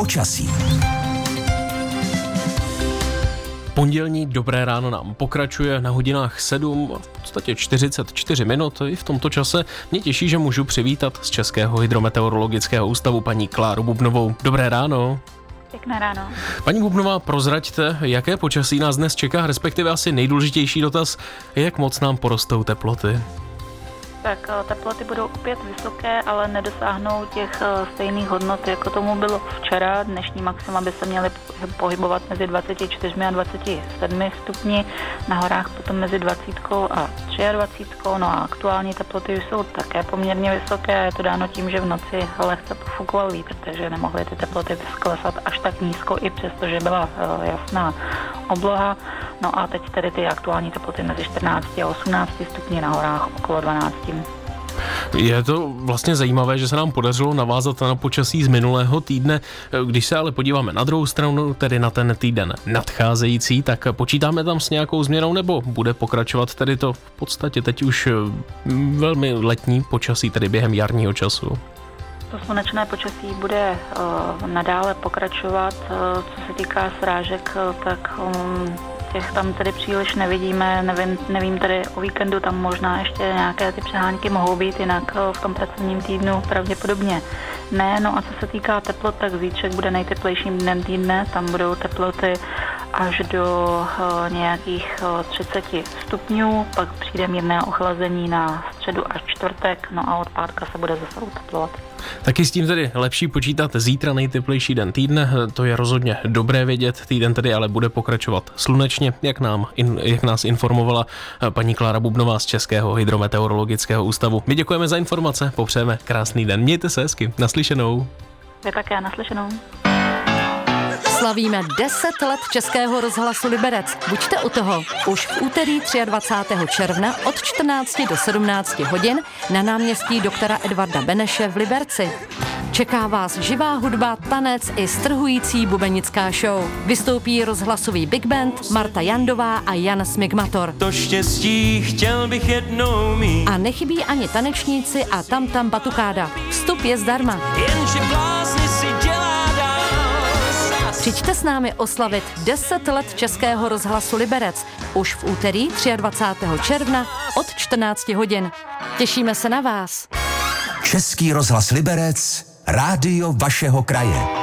Počasí. Pondělní dobré ráno nám pokračuje na hodinách 7, v podstatě 44 minut. I v tomto čase mě těší, že můžu přivítat z Českého hydrometeorologického ústavu paní Kláru Bubnovou. Dobré ráno. Pěkné ráno. Paní Bubnová, prozraďte, jaké počasí nás dnes čeká, respektive asi nejdůležitější dotaz, jak moc nám porostou teploty. Tak teploty budou opět vysoké, ale nedosáhnou těch stejných hodnot, jako tomu bylo včera. Dnešní maxima by se měly pohybovat mezi 24 a 27 stupni, na horách potom mezi 20 a 23. No a aktuální teploty už jsou také poměrně vysoké. Je to dáno tím, že v noci lehce pofukoval vítr, takže nemohly ty teploty sklesat až tak nízko, i přesto, že byla jasná obloha. No a teď tedy ty aktuální teploty mezi 14 a 18 stupni, na horách okolo 12. Je to vlastně zajímavé, že se nám podařilo navázat na počasí z minulého týdne. Když se ale podíváme na druhou stranu, tedy na ten týden nadcházející, tak počítáme tam s nějakou změnou, nebo bude pokračovat tedy to v podstatě teď už velmi letní počasí, tedy během jarního času? To slunečné počasí bude nadále pokračovat. Co se týká srážek, tak těch tam tedy příliš nevidíme, nevím tedy o víkendu, tam možná ještě nějaké ty přehánky mohou být, jinak v tom pracovním týdnu pravděpodobně ne. No a co se týká teplot, tak zítřek bude nejteplejším dnem týdne, tam budou teploty až do nějakých 30 stupňů, pak přijde mírné ochlazení na středu až čtvrtek, no a od pátka se bude zase uteplovat. Taky s tím tedy lepší počítat zítra nejteplejší den týdne, to je rozhodně dobré vědět, týden tedy ale bude pokračovat slunečně, jak nás informovala paní Klára Bubnová z Českého hydrometeorologického ústavu. My děkujeme za informace, popřejeme krásný den, mějte se hezky, naslyšenou. Vy také, naslyšenou. Slavíme 10 let Českého rozhlasu Liberec. Buďte u toho. Už v úterý 23. června od 14 do 17 hodin na náměstí doktora Edvarda Beneše v Liberci. Čeká vás živá hudba, tanec i strhující bubenická show. Vystoupí rozhlasový big band Marta Jandová a Jan Smigmator. To štěstí chtěl bych jednou mít. A nechybí ani tanečníci a tam batukáda. Vstup je zdarma. Jenže blázni si dělá dál. Přijďte s námi oslavit 10 let Českého rozhlasu Liberec už v úterý 23. června od 14 hodin. Těšíme se na vás. Český rozhlas Liberec, rádio vašeho kraje.